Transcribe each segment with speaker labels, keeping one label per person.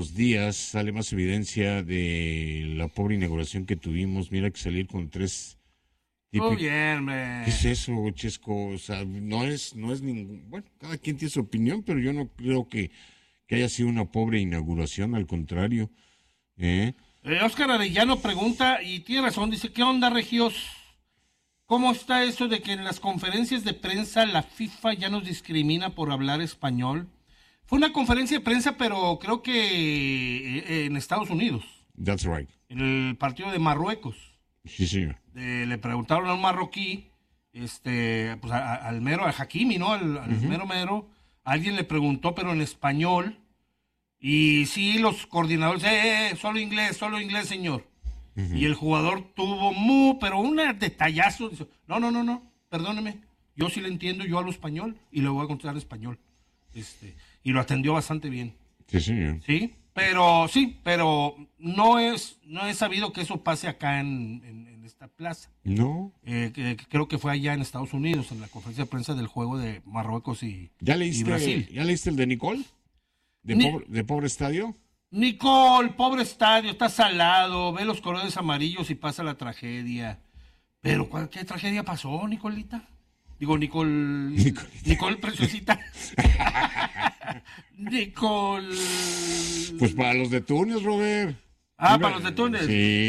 Speaker 1: los días sale más evidencia de la pobre inauguración que tuvimos. Mira que salir con tres
Speaker 2: Muy
Speaker 1: típicos.
Speaker 2: bien, hombre.
Speaker 1: ¿Qué es eso, Chesco? O sea, no es ningún. Bueno, cada quien tiene su opinión, pero yo no creo que haya sido una pobre inauguración, al contrario. ¿Eh?
Speaker 2: Oscar Arellano pregunta, y tiene razón, dice, ¿qué onda, Regios? ¿Cómo está eso de que en las conferencias de prensa la FIFA ya nos discrimina por hablar español? Fue una conferencia de prensa, pero creo que en Estados Unidos,
Speaker 1: That's right.
Speaker 2: en el partido de Marruecos.
Speaker 1: Sí, señor.
Speaker 2: Le preguntaron a un marroquí, pues al mero, al Hakimi, ¿no? Al mero mero. Alguien le preguntó, pero en español. Y sí, los coordinadores, solo inglés, señor. Y el jugador tuvo pero un detallazo. Dice, no, perdóneme. Yo sí le entiendo, yo hablo español y le voy a contestar español. Y lo atendió bastante bien.
Speaker 1: Sí, señor.
Speaker 2: Pero no es sabido que eso pase acá en esta plaza.
Speaker 1: No.
Speaker 2: Creo que fue allá en Estados Unidos, en la conferencia de prensa del juego de Marruecos y Brasil.
Speaker 1: ¿Ya leíste el de Nicole?
Speaker 2: Ni-
Speaker 1: De pobre estadio?
Speaker 2: Nicole, pobre estadio, está salado, ve los colores amarillos y pasa la tragedia. Pero, ¿qué tragedia pasó, Nicolita? Digo, Nicole, preciosita. Nicole.
Speaker 1: Pues para los de Túnez, Robert.
Speaker 2: Para los de Túnez.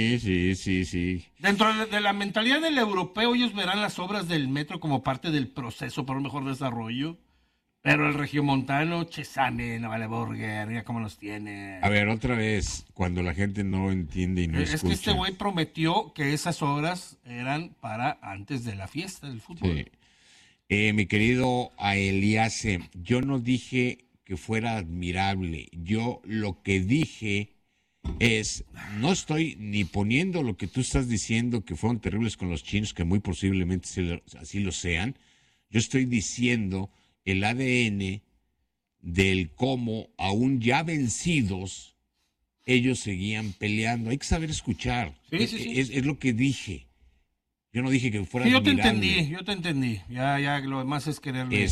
Speaker 1: Sí.
Speaker 2: Dentro de la mentalidad del europeo, ellos verán las obras del metro como parte del proceso para un mejor desarrollo. Pero el regiomontano, Chesame, no vale burger, mira cómo los tiene.
Speaker 1: A ver, otra vez, cuando la gente no entiende y no escucha.
Speaker 2: Es que este güey prometió que esas obras eran para antes de la fiesta del fútbol.
Speaker 1: Sí. Mi querido Aeliase, yo no dije que fuera admirable. Yo lo que dije es, no estoy ni poniendo lo que tú estás diciendo que fueron terribles con los chinos, que muy posiblemente así lo sean. Yo estoy diciendo el ADN del cómo, aún ya vencidos, ellos seguían peleando. Hay que saber escuchar.
Speaker 2: Sí.
Speaker 1: Es lo que dije. Yo no dije que fuera
Speaker 2: Sí,
Speaker 1: admirable.
Speaker 2: yo te entendí. Ya, lo demás es quererle.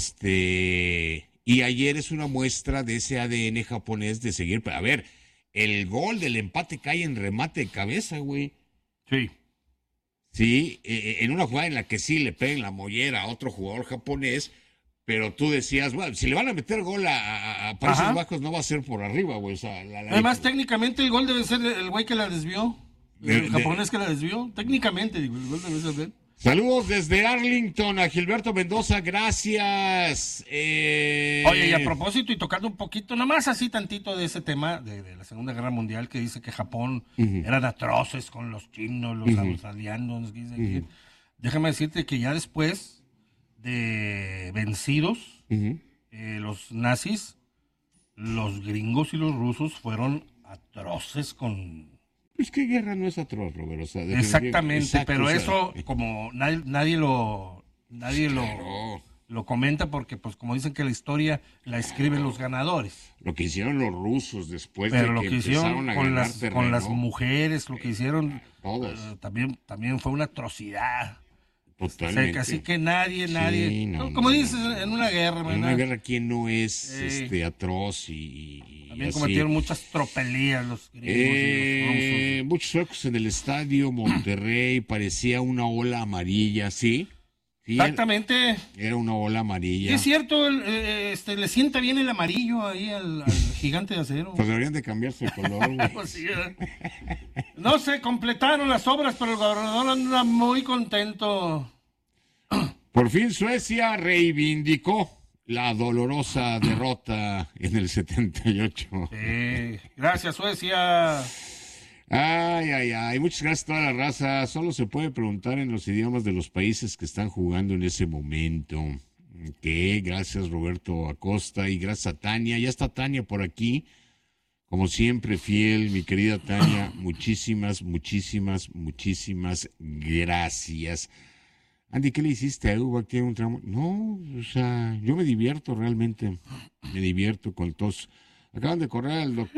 Speaker 1: Y ayer es una muestra de ese ADN japonés de seguir. A ver, el gol del empate cae en remate de cabeza, güey.
Speaker 2: Sí.
Speaker 1: Sí, en una jugada en la que sí le peguen la mollera a otro jugador japonés, pero tú decías, bueno, si le van a meter gol a Países Bajos, no va a ser por arriba, güey. O sea,
Speaker 2: Además, técnicamente el gol debe ser el güey que la desvió. El japonés que la desvió. Técnicamente, digo, el gol debe ser de él.
Speaker 1: Saludos desde Arlington a Gilberto Mendoza, gracias.
Speaker 2: Oye, y a propósito, y tocando un poquito, nada más así tantito de ese tema de la Segunda Guerra Mundial, que dice que Japón eran atroces con los chinos, los australianos. Déjame decirte que ya después de vencidos, los nazis, los gringos y los rusos fueron atroces con...
Speaker 1: Pues que guerra no es atroz, Robert. O sea,
Speaker 2: exactamente,
Speaker 1: exacto,
Speaker 2: pero
Speaker 1: o sea,
Speaker 2: eso como nadie lo
Speaker 1: claro.
Speaker 2: lo comenta porque pues como dicen que la historia la escriben los ganadores.
Speaker 1: Lo que hicieron los rusos después
Speaker 2: Pero
Speaker 1: de
Speaker 2: lo
Speaker 1: que
Speaker 2: que hicieron
Speaker 1: empezaron a
Speaker 2: con
Speaker 1: ganar
Speaker 2: las
Speaker 1: terreno,
Speaker 2: mujeres, lo que hicieron
Speaker 1: todos.
Speaker 2: también fue una atrocidad.
Speaker 1: Totalmente.
Speaker 2: Así que nadie,
Speaker 1: Sí,
Speaker 2: como dices, en una guerra,
Speaker 1: en una guerra, ¿quién no es
Speaker 2: también
Speaker 1: atroz y así?
Speaker 2: cometieron muchas tropelías los gringos y los rusos.
Speaker 1: Muchos suecos en el estadio Monterrey, parecía una ola amarilla, ¿sí? Sí,
Speaker 2: Exactamente.
Speaker 1: Era una ola amarilla.
Speaker 2: Y es cierto, le sienta bien el amarillo ahí al gigante de acero.
Speaker 1: Pues deberían de cambiarse el color, güey.
Speaker 2: Pues sí, no se completaron las obras, pero el gobernador anda muy contento.
Speaker 1: Por fin Suecia reivindicó la dolorosa derrota en el 78.
Speaker 2: Sí. Gracias, Suecia.
Speaker 1: Ay, muchas gracias a toda la raza. Solo se puede preguntar en los idiomas de los países que están jugando en ese momento. Gracias Roberto Acosta y gracias a Tania. Ya está Tania por aquí. Como siempre, fiel, mi querida Tania. Muchísimas gracias. Andy, ¿qué le hiciste a Ubac? ¿Tiene un tramo? No, o sea, yo me divierto realmente. Me divierto con todos. Acaban de correr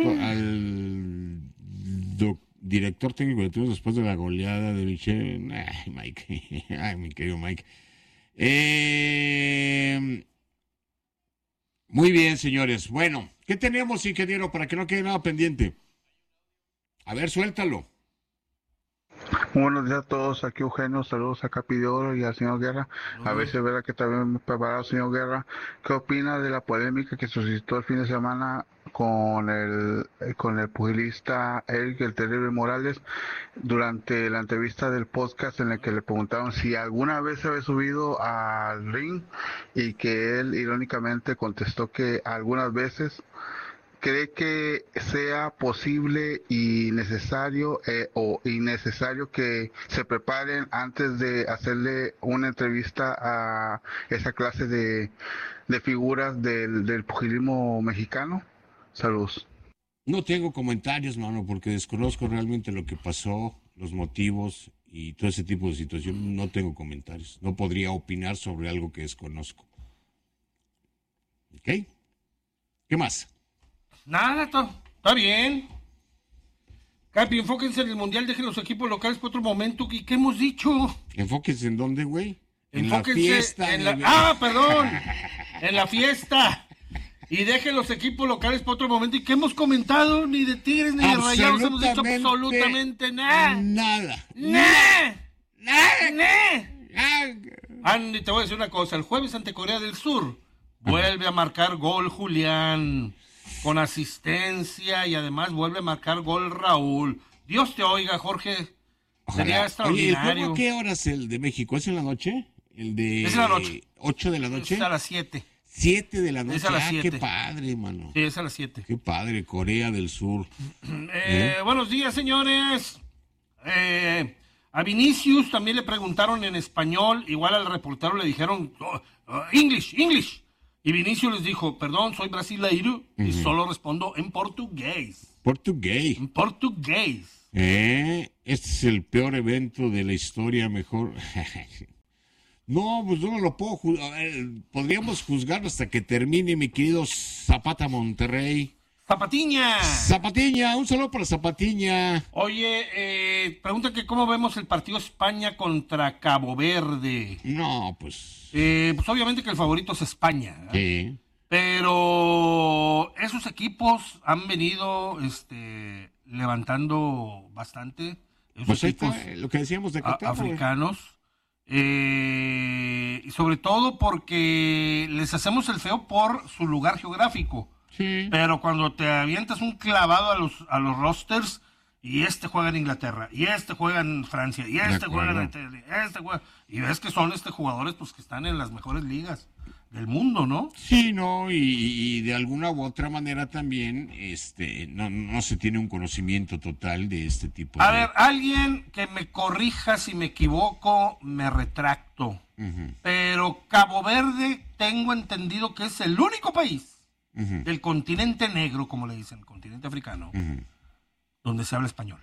Speaker 1: al director técnico de Tigres después de la goleada de Michel. Ay, Mike. Ay, mi querido Mike. Muy bien, señores. Bueno, ¿qué ¿Qué tenemos, ingeniero, para que no quede nada pendiente? A ver, suéltalo.
Speaker 3: Buenos días a todos, aquí Eugenio, saludos a Capi de Oro y al señor Guerra. A ver si es verdad que también me preparado, señor Guerra. ¿Qué opina de la polémica que suscitó el fin de semana con el pugilista Eric el Terrible Morales durante la entrevista del podcast en el que le preguntaron si alguna vez se había subido al ring y que él irónicamente contestó que algunas veces? ¿Cree que sea posible y necesario o innecesario que se preparen antes de hacerle una entrevista a esa clase de figuras del pugilismo mexicano? Saludos.
Speaker 1: No tengo comentarios, mano, porque desconozco realmente lo que pasó, los motivos y todo ese tipo de situación. No tengo comentarios. No podría opinar sobre algo que desconozco. ¿Ok? ¿Qué más?
Speaker 2: Nada, está bien. Capi, enfóquense en el Mundial, dejen los equipos locales por otro momento. ¿Y qué hemos dicho?
Speaker 1: Enfóquense en dónde, güey. En la
Speaker 2: Enfóquense
Speaker 1: fiesta.
Speaker 2: en la... perdón. En la fiesta. Y dejen los equipos locales por otro momento. ¿Y qué hemos comentado? Ni de Tigres ni de Rayados hemos dicho absolutamente nada.
Speaker 1: Nada.
Speaker 2: Nada. Andy, te voy a decir una cosa. El jueves ante Corea del Sur vuelve a marcar gol Julián con asistencia y además vuelve a marcar gol Raúl. Dios te oiga, Jorge.
Speaker 1: Ojalá.
Speaker 2: Sería extraordinario.
Speaker 1: Oye, ¿el juego a qué hora es el de México? ¿Es en la noche? ¿El de
Speaker 2: Es en la noche.
Speaker 1: 8 de la noche?
Speaker 2: Es a las 7.
Speaker 1: 7 de la noche.
Speaker 2: Es a las 7.
Speaker 1: Qué padre, mano.
Speaker 2: Sí, es a las 7.
Speaker 1: Qué padre, Corea del Sur.
Speaker 2: Buenos días, señores. A Vinicius también le preguntaron en español, igual al reportero le dijeron English. Y Vinicius les dijo, perdón, soy brasileiro y solo respondo en portugués.
Speaker 1: Portugués.
Speaker 2: En portugués.
Speaker 1: Este es el peor evento de la historia, mejor. No, pues no lo puedo juzgar. Podríamos juzgarlo hasta que termine, mi querido Zapata Monterrey.
Speaker 2: Zapatiña,
Speaker 1: un saludo para Zapatiña.
Speaker 2: Oye, pregunta que cómo vemos el partido España contra Cabo Verde.
Speaker 1: No, pues...
Speaker 2: pues obviamente que el favorito es España.
Speaker 1: Sí.
Speaker 2: Pero esos equipos han venido levantando bastante. Esos
Speaker 1: Pues ahí
Speaker 2: equipos
Speaker 1: está lo que decíamos de Qatar,
Speaker 2: africanos. Y sobre todo porque les hacemos el feo por su lugar geográfico.
Speaker 1: Sí.
Speaker 2: Pero cuando te avientas un clavado a los rosters, y juega en Inglaterra, y juega en Francia, y juega en Italia, y ves que son jugadores pues que están en las mejores ligas del mundo, ¿no?
Speaker 1: Sí, no, y de alguna u otra manera también no se tiene un conocimiento total de este tipo
Speaker 2: A ver, alguien que me corrija si me equivoco, me retracto. Pero Cabo Verde tengo entendido que es el único país del continente negro, como le dicen, el continente africano, donde se habla español.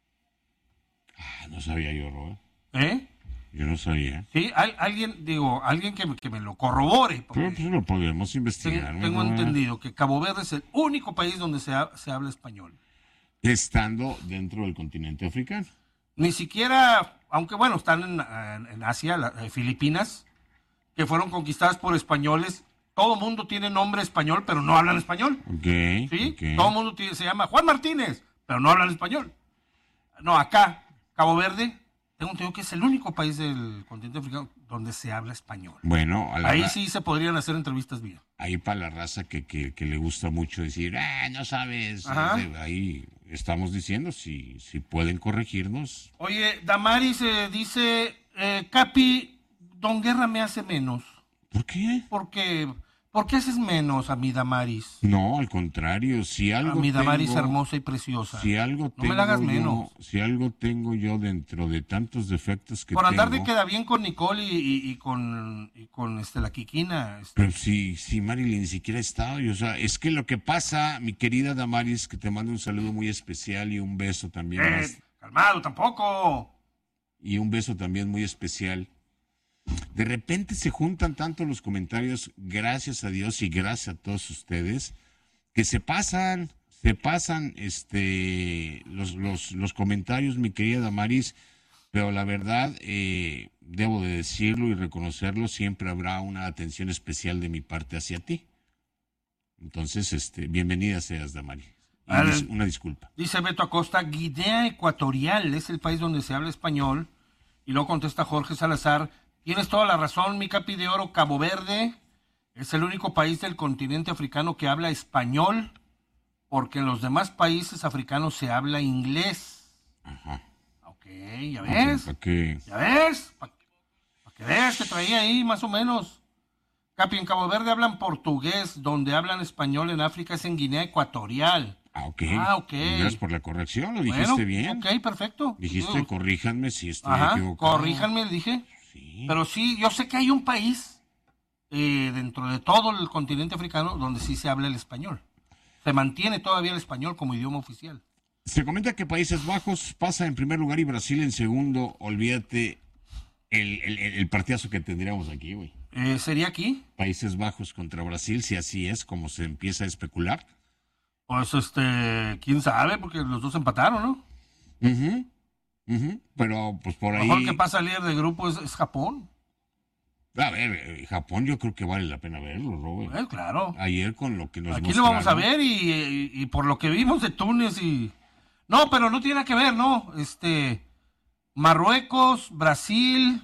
Speaker 1: No sabía yo, Robert.
Speaker 2: ¿Eh?
Speaker 1: Yo no sabía.
Speaker 2: Sí, alguien que me lo corrobore.
Speaker 1: Pero pues lo podemos investigar.
Speaker 2: Tengo entendido que Cabo Verde es el único país donde se habla español.
Speaker 1: Estando dentro del continente africano.
Speaker 2: Ni siquiera, aunque bueno, están en Asia, Filipinas, que fueron conquistadas por españoles. Todo mundo tiene nombre español, pero no hablan español.
Speaker 1: Okay,
Speaker 2: ¿Sí?
Speaker 1: okay.
Speaker 2: Todo mundo se llama Juan Martínez, pero no hablan español. No, acá, Cabo Verde, tengo entendido que es el único país del continente africano donde se habla español.
Speaker 1: Bueno,
Speaker 2: ahí sí se podrían hacer entrevistas vía.
Speaker 1: Ahí para la raza que le gusta mucho decir, no sabes. Ahí estamos diciendo si pueden corregirnos.
Speaker 2: Oye, Damaris dice, Capi, Don Guerra me hace menos.
Speaker 1: ¿Por qué?
Speaker 2: ¿Por qué haces menos a mi Damaris?
Speaker 1: No, al contrario, si algo
Speaker 2: a mi Damaris hermosa y preciosa.
Speaker 1: Si algo
Speaker 2: no me la hagas menos.
Speaker 1: Si algo tengo yo dentro de tantos defectos que
Speaker 2: por andar
Speaker 1: tengo,
Speaker 2: de queda bien con Nicole y con la Kikina.
Speaker 1: Pero si Marilyn ni siquiera ha estado, o sea, es que lo que pasa, mi querida Damaris, que te mando un saludo muy especial y un beso también.
Speaker 2: Calmado, tampoco.
Speaker 1: Y un beso también muy especial. De repente se juntan tanto los comentarios, gracias a Dios y gracias a todos ustedes, que se pasan los comentarios, mi querida Damaris, pero la verdad, debo de decirlo y reconocerlo, siempre habrá una atención especial de mi parte hacia ti. Entonces, bienvenida seas, Damari. Una disculpa.
Speaker 2: Dice Beto Acosta, Guinea Ecuatorial es el país donde se habla español. Y luego contesta Jorge Salazar, tienes toda la razón, mi capi de oro, Cabo Verde es el único país del continente africano que habla español, porque en los demás países africanos se habla inglés.
Speaker 1: Ajá.
Speaker 2: Ok, ¿ya ves?
Speaker 1: ¿Para qué?
Speaker 2: ¿Ya ves? Para que veas, te traía ahí más o menos. Capi, en Cabo Verde hablan portugués, donde hablan español en África es en Guinea Ecuatorial.
Speaker 1: Ok.
Speaker 2: Gracias
Speaker 1: por la corrección, lo dijiste bien.
Speaker 2: Ok, perfecto.
Speaker 1: Dijiste, corríjanme si estoy equivocado.
Speaker 2: Corríjanme, dije.
Speaker 1: Sí.
Speaker 2: Pero sí, yo sé que hay un país dentro de todo el continente africano donde sí se habla el español. Se mantiene todavía el español como idioma oficial.
Speaker 1: Se comenta que Países Bajos pasa en primer lugar y Brasil en segundo. Olvídate el partidazo que tendríamos aquí, güey.
Speaker 2: ¿Sería aquí?
Speaker 1: Países Bajos contra Brasil, si así es como se empieza a especular.
Speaker 2: Pues, quién sabe, porque los dos empataron, ¿no?
Speaker 1: Pero, pues por ahí...
Speaker 2: Lo mejor que pasa al líder de grupo es Japón.
Speaker 1: A ver, Japón yo creo que vale la pena verlo, Robert.
Speaker 2: Claro.
Speaker 1: Ayer con lo que nos
Speaker 2: Aquí
Speaker 1: mostraron.
Speaker 2: lo vamos a ver y por lo que vimos de Túnez y... No, pero no tiene nada que ver, ¿no? Marruecos, Brasil...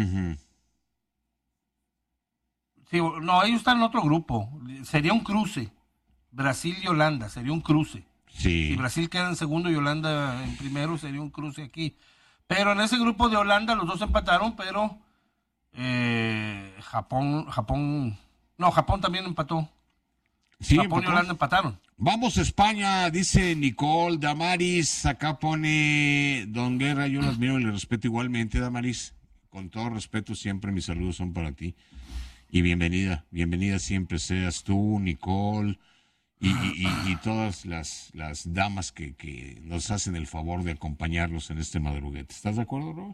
Speaker 2: Sí, no, ellos están en otro grupo. Sería un cruce. Brasil y Holanda, sería un cruce.
Speaker 1: Sí.
Speaker 2: Si Brasil queda en segundo y Holanda en primero, sería un cruce aquí. Pero en ese grupo de Holanda los dos empataron, pero Japón también empató.
Speaker 1: Sí,
Speaker 2: Japón y Holanda empataron.
Speaker 1: Vamos a España, dice Nicole Damaris. Acá pone Don Guerra, yo lo admiro y le respeto igualmente, Damaris. Con todo respeto, siempre mis saludos son para ti. Y bienvenida siempre seas tú, Nicole, y todas las damas que nos hacen el favor de acompañarnos en este madruguete. ¿Estás de acuerdo, Rob?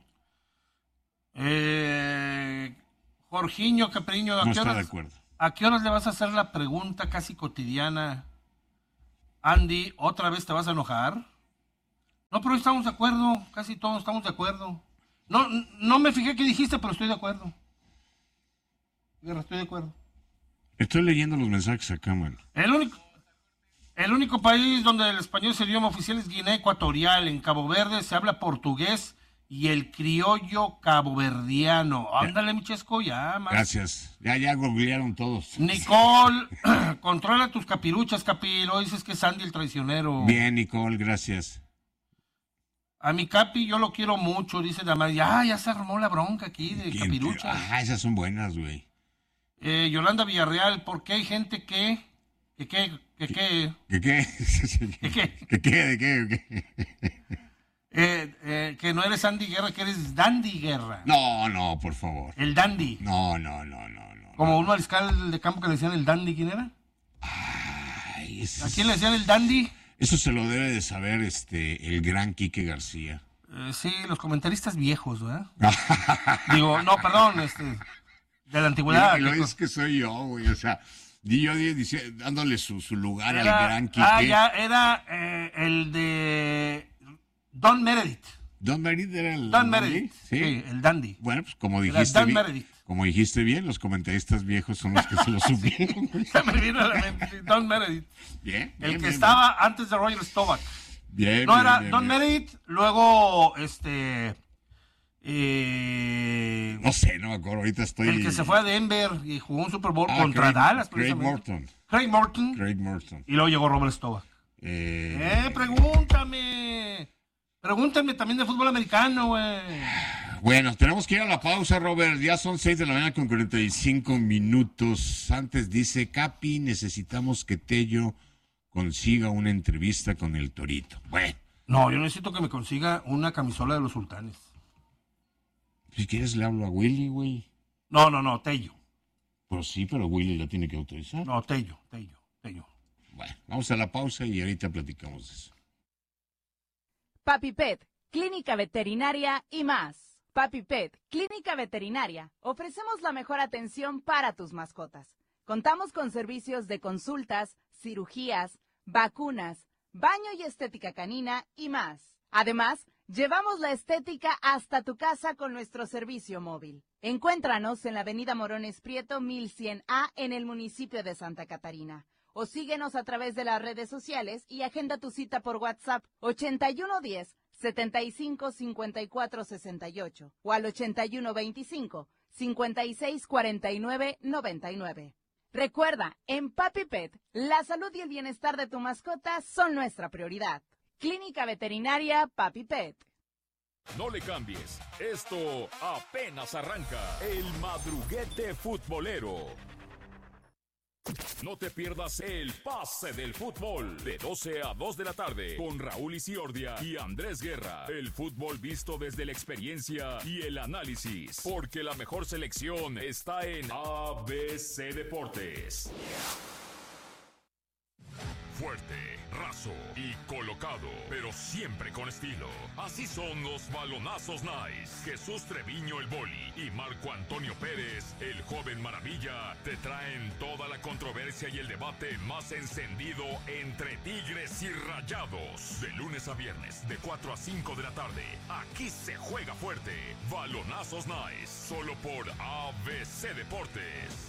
Speaker 2: Jorginho Capriño,
Speaker 1: No está de acuerdo.
Speaker 2: ¿A qué horas le vas a hacer la pregunta casi cotidiana? Andy, ¿otra vez te vas a enojar? No, pero estamos de acuerdo, casi todos estamos de acuerdo. No me fijé qué dijiste, pero estoy de acuerdo. Estoy de acuerdo.
Speaker 1: Estoy leyendo los mensajes acá, man.
Speaker 2: El único país donde el español es el idioma oficial es Guinea Ecuatorial. En Cabo Verde se habla portugués y el criollo caboverdiano. Ándale, Michesco, ya. Más.
Speaker 1: Gracias. Ya googlearon todos.
Speaker 2: Nicole, controla tus capiruchas, Capi. Lo dices que es Andy el traicionero.
Speaker 1: Bien, Nicole, gracias.
Speaker 2: A mi Capi yo lo quiero mucho, dice Damaris. Ya se armó la bronca aquí de capiruchas.
Speaker 1: Esas son buenas, güey.
Speaker 2: Yolanda Villarreal, ¿por qué hay gente que no eres Andy Guerra, que eres Dandy Guerra?
Speaker 1: No, por favor.
Speaker 2: El Dandy.
Speaker 1: No.
Speaker 2: Como un mariscal de campo que le decían el Dandy, ¿quién era?
Speaker 1: Ay,
Speaker 2: ¿A quién le decían el Dandy?
Speaker 1: Eso se lo debe de saber el gran Quique García.
Speaker 2: Sí, los comentaristas viejos, ¿verdad? Digo, no, perdón, de la antigüedad.
Speaker 1: Lo es que soy yo, güey, o sea, dándole su lugar al gran Quique.
Speaker 2: Era el de Don Meredith.
Speaker 1: Don Meredith era el
Speaker 2: Don Meredith,
Speaker 1: ¿sí?
Speaker 2: El Dandy.
Speaker 1: Bueno, pues como dijiste bien, los comentaristas viejos son los que se lo supieron.
Speaker 2: Se me vino a la mente, Don Meredith.
Speaker 1: Bien.
Speaker 2: Estaba antes de Roger Staubach.
Speaker 1: Bien.
Speaker 2: Don Meredith, luego
Speaker 1: no sé, no me acuerdo, ahorita estoy...
Speaker 2: El que se fue a Denver y jugó un Super Bowl contra Dallas.
Speaker 1: Craig Morton.
Speaker 2: Craig Morton. Y luego llegó Robert Staubach. Pregúntame también de fútbol americano, güey.
Speaker 1: Bueno, tenemos que ir a la pausa, Robert. Ya son 6 de la mañana con 45 minutos. Antes dice, Capi, necesitamos que Tello consiga una entrevista con el Torito. Bueno.
Speaker 2: No, yo necesito que me consiga una camisola de los Sultanes.
Speaker 1: Si quieres le hablo a Willy, güey.
Speaker 2: No, Tello.
Speaker 1: Pues sí, pero Willy la tiene que autorizar.
Speaker 2: No, Tello.
Speaker 1: Bueno, vamos a la pausa y ahorita platicamos de eso.
Speaker 4: Papi Pet, Clínica Veterinaria y más. Papi Pet, Clínica Veterinaria. Ofrecemos la mejor atención para tus mascotas. Contamos con servicios de consultas, cirugías, vacunas, baño y estética canina y más. Además, llevamos la estética hasta tu casa con nuestro servicio móvil. Encuéntranos en la avenida Morones Prieto 1100A en el municipio de Santa Catarina o síguenos a través de las redes sociales y agenda tu cita por WhatsApp 8110-755468 o al 8125-564999. Recuerda, en Papi Pet, la salud y el bienestar de tu mascota son nuestra prioridad. Clínica Veterinaria Papi Pet.
Speaker 5: No le cambies, esto apenas arranca. El Madruguete Futbolero. No te pierdas el pase del fútbol de 12 a 2 de la tarde con Raúl Isiordia y Andrés Guerra. El fútbol visto desde la experiencia y el análisis, porque la mejor selección está en ABC Deportes. Fuerte, raso y colocado, pero siempre con estilo. Así son los balonazos nice. Jesús Treviño el Boli y Marco Antonio Pérez, el joven maravilla, te traen toda la controversia y el debate más encendido entre Tigres y Rayados. De lunes a viernes, de 4 a 5 de la tarde. Aquí se juega fuerte. Balonazos nice, solo por ABC Deportes.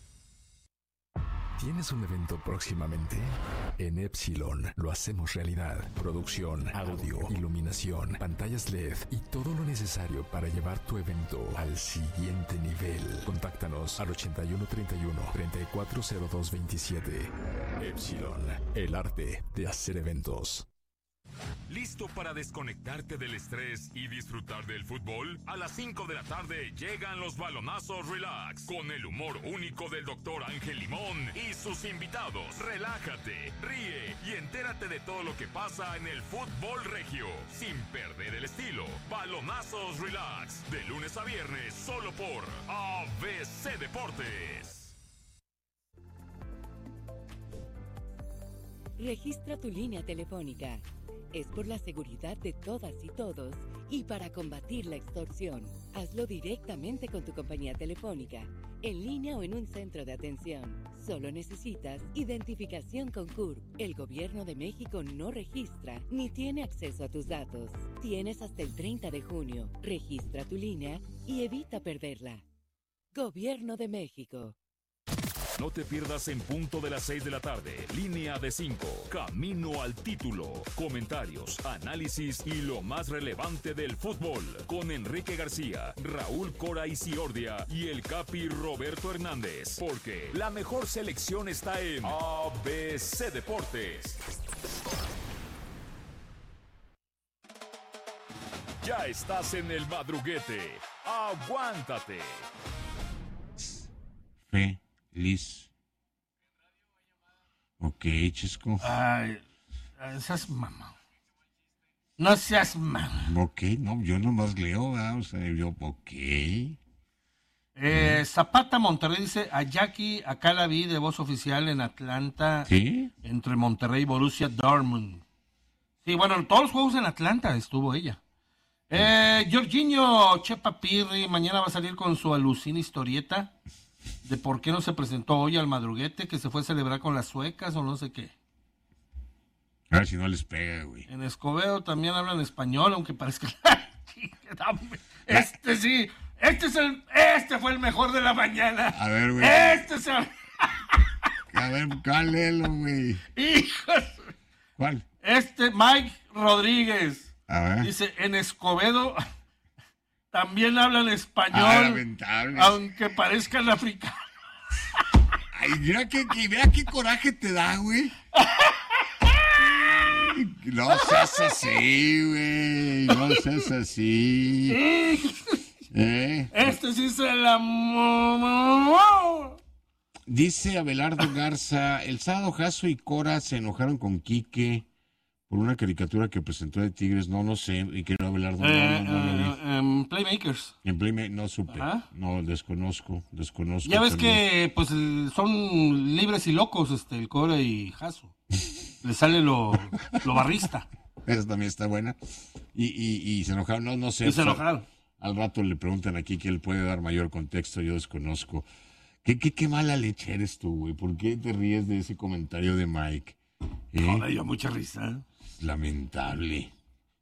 Speaker 6: ¿Tienes un evento próximamente? En Epsilon lo hacemos realidad. Producción, audio, iluminación, pantallas LED y todo lo necesario para llevar tu evento al siguiente nivel. Contáctanos al 8131-340227. Epsilon, el arte de hacer eventos.
Speaker 5: ¿Listo para desconectarte del estrés y disfrutar del fútbol? A las 5 de la tarde llegan los balonazos relax, con el humor único del Dr. Ángel Limón y sus invitados. Relájate, ríe y entérate de todo lo que pasa en el fútbol regio, sin perder el estilo. Balonazos relax, de lunes a viernes, solo por ABC Deportes.
Speaker 7: Registra tu línea telefónica. Es por la seguridad de todas y todos y para combatir la extorsión. Hazlo directamente con tu compañía telefónica, en línea o en un centro de atención. Solo necesitas identificación con CURP. El Gobierno de México no registra ni tiene acceso a tus datos. Tienes hasta el 30 de junio. Registra tu línea y evita perderla. Gobierno de México.
Speaker 5: No te pierdas en punto de las 6 de la tarde. Línea de 5. Camino al título. Comentarios, análisis y lo más relevante del fútbol. Con Enrique García, Raúl Cora Isiordia y el Capi Roberto Hernández. Porque la mejor selección está en ABC Deportes. Ya estás en el madruguete. Aguántate.
Speaker 1: Liz. Ok, Chisco.
Speaker 2: Ay, seas mamá. No seas mamá.
Speaker 1: Ok, no, yo nomás leo, ¿verdad? O sea, yo, ok.
Speaker 2: Zapata Monterrey dice, a Jackie, acá la vi de voz oficial en Atlanta.
Speaker 1: ¿Sí?
Speaker 2: Entre Monterrey y Borussia Dortmund. Sí, bueno, en todos los juegos en Atlanta estuvo ella. Jorginho Chepa Pirri mañana va a salir con su alucina historieta de por qué no se presentó hoy al madruguete, que se fue a celebrar con las suecas o no sé qué.
Speaker 1: A ver si no les pega, güey.
Speaker 2: En Escobedo también hablan español, aunque parezca... Este sí, este fue el mejor de la mañana.
Speaker 1: A ver, güey.
Speaker 2: A
Speaker 1: ver, cálelo, güey.
Speaker 2: Hijos.
Speaker 1: ¿Cuál?
Speaker 2: Mike Rodríguez.
Speaker 1: A ver.
Speaker 2: Dice, en Escobedo también hablan español.
Speaker 1: Lamentable.
Speaker 2: Aunque parezcan africanos.
Speaker 1: Ay, mira qué coraje te da, güey. No seas así, güey. No seas así.
Speaker 2: Este sí se la...
Speaker 1: Dice Abelardo Garza, el sábado Jasso y Cora se enojaron con Quique por una caricatura que presentó de Tigres. No sé, y que Abelardo
Speaker 2: en Playmakers.
Speaker 1: En Playmakers no supe. Ajá. No, desconozco.
Speaker 2: Ya ves que pues son libres y locos el Cora y Jasso. Le sale lo barrista.
Speaker 1: Esa también está buena. Y se enojaron, no sé.
Speaker 2: Y se enojaron.
Speaker 1: Al rato le preguntan aquí que él puede dar mayor contexto, yo desconozco. ¿Qué mala leche eres tú, güey? ¿Por qué te ríes de ese comentario de Mike?
Speaker 2: No, me dio mucha risa.
Speaker 1: Lamentable.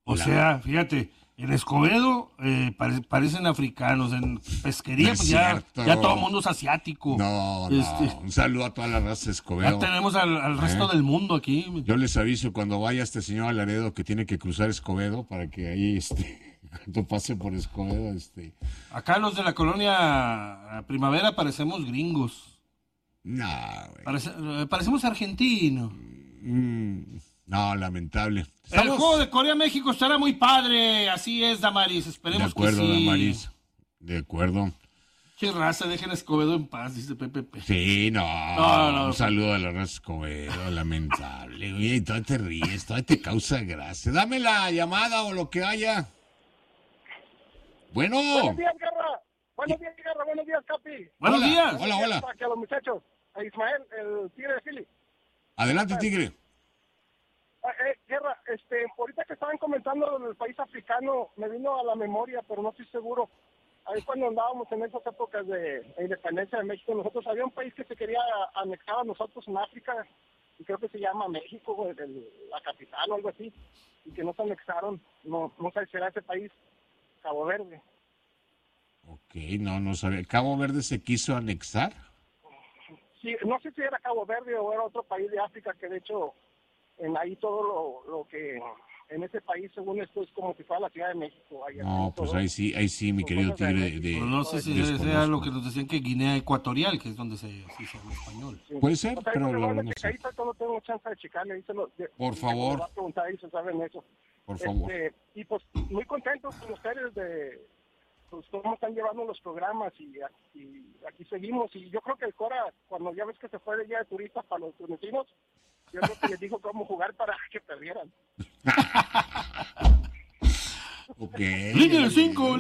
Speaker 2: O sea, fíjate, en Escobedo parecen africanos, en pesquería
Speaker 1: No es
Speaker 2: pues ya
Speaker 1: cierto.
Speaker 2: todo el mundo es asiático.
Speaker 1: No, un saludo a toda la raza de Escobedo.
Speaker 2: Ya tenemos al resto del mundo aquí.
Speaker 1: Yo les aviso cuando vaya este señor a Laredo que tiene que cruzar Escobedo para que ahí, cuando pase por Escobedo,
Speaker 2: Acá los de la colonia Primavera parecemos gringos.
Speaker 1: No, güey.
Speaker 2: Parecemos argentinos.
Speaker 1: No, lamentable.
Speaker 2: El juego de Corea-México estará muy padre. Así es, Damaris. Esperemos que sí.
Speaker 1: De acuerdo, Damaris. De acuerdo.
Speaker 2: Qué raza, dejen a Escobedo en paz, dice Pepe.
Speaker 1: Sí, no.
Speaker 2: No.
Speaker 1: Un saludo a la raza Escobedo, lamentable. Oye, y todavía te ríes, todavía te causa gracia. Dame la llamada o lo que haya. Bueno.
Speaker 8: Buenos días, Guerra. Buenos días, Capi.
Speaker 2: Buenos días.
Speaker 1: Hola.
Speaker 8: Aquí a los muchachos. A Ismael, el tigre de Philly.
Speaker 1: Adelante, tigre.
Speaker 8: Guerra, ahorita que estaban comentando del país africano, me vino a la memoria, pero no estoy seguro. Ahí cuando andábamos en esas épocas de independencia de México, nosotros había un país que se quería anexar a nosotros en África, y creo que se llama México, la capital o algo así, y que nos anexaron. No sé si era ese país, Cabo Verde.
Speaker 1: Ok, no sabía. ¿Cabo Verde se quiso anexar?
Speaker 8: Sí, no sé si era Cabo Verde o era otro país de África, que de hecho ahí todo lo que en ese país, según esto, es como si fuera la Ciudad de México.
Speaker 1: No, pues ahí sí, mi querido tigre.
Speaker 2: Pues no sé si sea lo que nos decían que Guinea Ecuatorial, que es donde se habla español.
Speaker 8: Sí.
Speaker 1: Puede ser,
Speaker 8: pero
Speaker 1: pero
Speaker 8: no
Speaker 1: no sé.
Speaker 8: ahí no tengo chance de checarle. Ahí
Speaker 1: Por favor.
Speaker 8: Me va a preguntar ahí si saben eso.
Speaker 1: Por favor.
Speaker 8: Y pues muy contentos con ustedes de pues, cómo están llevando los programas y aquí seguimos. Y yo creo que el Cora, cuando ya ves que se fue de guía de turistas para los tunecinos, yo creo que les dijo cómo jugar para que perdieran.
Speaker 1: Ok.
Speaker 2: Línea de 5.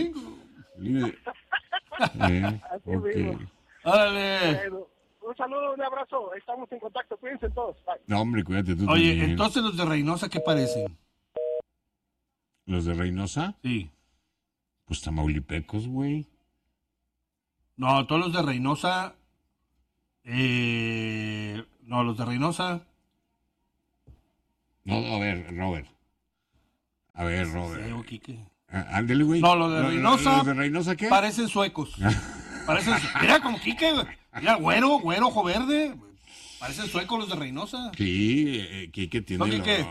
Speaker 8: Así mismo.
Speaker 2: Órale.
Speaker 8: Un saludo, un abrazo. Estamos en contacto. Cuídense todos. Bye.
Speaker 1: No, hombre, cuídate tú
Speaker 2: Oye,
Speaker 1: también.
Speaker 2: entonces los de Reynosa, ¿qué parecen?
Speaker 1: ¿Los de Reynosa?
Speaker 2: Sí.
Speaker 1: Pues tamaulipecos, güey.
Speaker 2: No, todos los de Reynosa. No, los de Reynosa.
Speaker 1: No, a ver, Robert.
Speaker 2: Feo, Quique.
Speaker 1: Ándale, güey.
Speaker 2: No, los de Reynosa.
Speaker 1: ¿Los de Reynosa qué?
Speaker 2: Parecen suecos. Mira como Quique, güey. Mira, güero, ojo verde. Parecen suecos los de Reynosa.
Speaker 1: Sí, Quique tiene
Speaker 2: ¿No, Quique?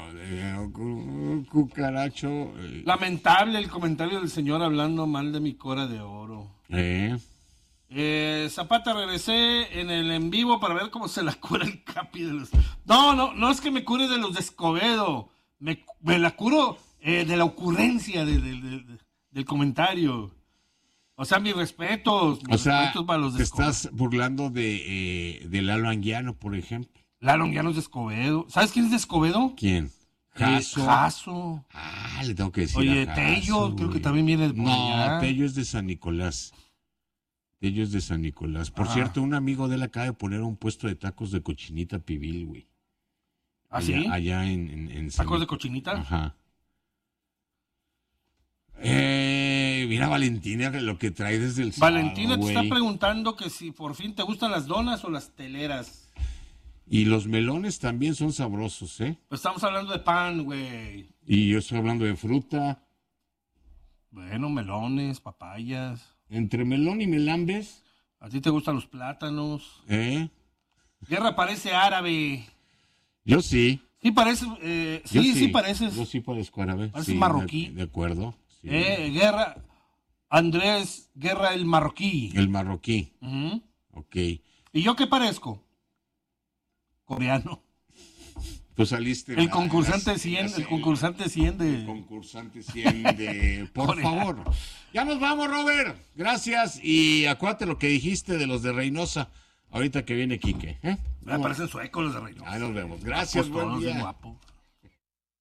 Speaker 1: Cucaracho.
Speaker 2: Lamentable el comentario del señor hablando mal de mi Cora de oro. Zapata, regresé en el en vivo para ver cómo se la cura el Capi de los... No es que me cure de los de Escobedo. Me la curo de la ocurrencia del comentario. O sea, mis respetos para los de
Speaker 1: te
Speaker 2: Escobedo.
Speaker 1: estás burlando de Lalo Anguiano, por ejemplo.
Speaker 2: Lalo Anguiano es de Escobedo. ¿Sabes quién es de Escobedo?
Speaker 1: ¿Quién? Jaso.
Speaker 2: Jaso.
Speaker 1: Le tengo que decir.
Speaker 2: Oye,
Speaker 1: a Jaso,
Speaker 2: Tello, creo que
Speaker 1: güey.
Speaker 2: también viene de por
Speaker 1: No,
Speaker 2: allá.
Speaker 1: Tello es de San Nicolás. Por cierto, un amigo de él acaba de poner un puesto de tacos de cochinita pibil, güey.
Speaker 2: ¿Ah, sí?
Speaker 1: Allá en San
Speaker 2: ¿Tacos de cochinita?
Speaker 1: Ajá. Mira, Valentina, lo que trae desde el sábado,
Speaker 2: Valentina te está
Speaker 1: güey.
Speaker 2: preguntando que si por fin te gustan las donas o las teleras.
Speaker 1: Y los melones también son sabrosos, ¿eh?
Speaker 2: Pues estamos hablando de pan, güey.
Speaker 1: Y yo estoy hablando de fruta.
Speaker 2: Bueno, melones, papayas.
Speaker 1: Entre melón y melambes,
Speaker 2: ¿A ti te gustan los plátanos?
Speaker 1: ¿eh?
Speaker 2: Guerra parece árabe.
Speaker 1: Yo sí.
Speaker 2: Sí parece,
Speaker 1: Yo
Speaker 2: sí pareces.
Speaker 1: Yo sí parezco árabe.
Speaker 2: Pareces
Speaker 1: sí,
Speaker 2: marroquí.
Speaker 1: De acuerdo. Sí.
Speaker 2: Guerra, Andrés Guerra el marroquí.
Speaker 1: El marroquí.
Speaker 2: Ujú.
Speaker 1: Ok.
Speaker 2: ¿Y yo qué parezco? Coreano.
Speaker 1: Tú saliste.
Speaker 2: El concursante 100, el concursante 100 de...
Speaker 1: El concursante 100 de... Por
Speaker 2: Coreano.
Speaker 1: favor. Ya nos vamos, Robert. Gracias. Y acuérdate lo que dijiste de los de Reynosa. Ahorita que viene Quique.
Speaker 2: Me parecen suecos los de Reynosa.
Speaker 1: Ahí nos vemos. Gracias,
Speaker 2: Guapos
Speaker 1: buen
Speaker 2: todos,
Speaker 1: día.
Speaker 2: guapos.